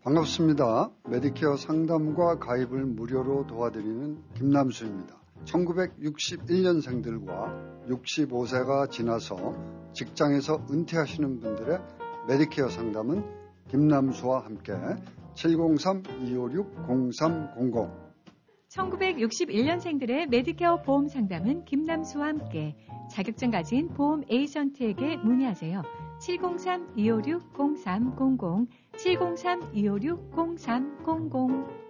반갑습니다. 메디케어 상담과 가입을 무료로 도와드리는 김남수입니다. 1961년생들과 65세가 지나서 직장에서 은퇴하시는 분들의 메디케어 상담은 김남수와 함께 703-256-0300 1961년생들의 메디케어 보험 상담은 김남수와 함께 자격증 가진 보험 에이전트에게 문의하세요. 703-256-0300 703-256-0300